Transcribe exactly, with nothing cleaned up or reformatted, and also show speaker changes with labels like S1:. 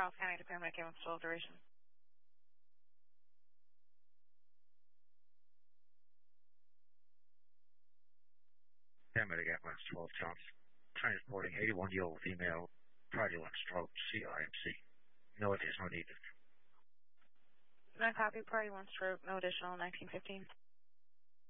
S1: Charles County to Pyramid Game of twelve duration.
S2: Pyramid again, last twelve Charles. Transporting eighty-one-year-old female, fraudulent stroke, C I M C. No additional needed.
S1: Nine copy, priority one stroke, no additional, nineteen fifteen.